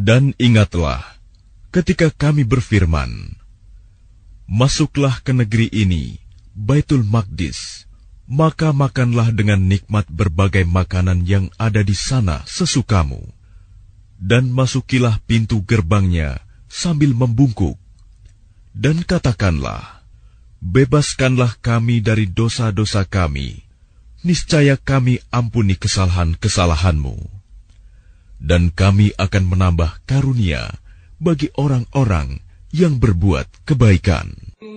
Dan ingatlah ketika kami berfirman, masuklah ke negeri ini, Baitul Maqdis, maka makanlah dengan nikmat berbagai makanan yang ada di sana sesukamu, dan masukilah pintu gerbangnya sambil membungkuk, dan katakanlah, bebaskanlah kami dari dosa-dosa kami, niscaya kami ampuni kesalahan-kesalahanmu, dan kami akan menambah karunia bagi orang-orang yang berbuat kebaikan.